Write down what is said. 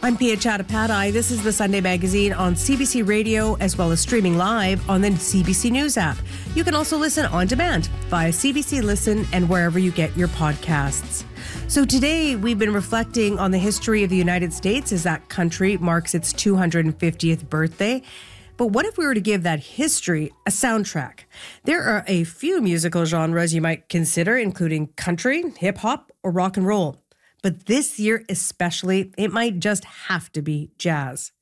I'm Pia Chattopadhyay. This is the Sunday Magazine on CBC Radio, as well as streaming live on the CBC News app. You can also listen on demand via CBC Listen and wherever you get your podcasts. So today we've been reflecting on the history of the United States as that country marks its 250th birthday. But what if we were to give that history a soundtrack? There are a few musical genres you might consider, including country, hip hop, or rock and roll. But this year especially, it might just have to be jazz.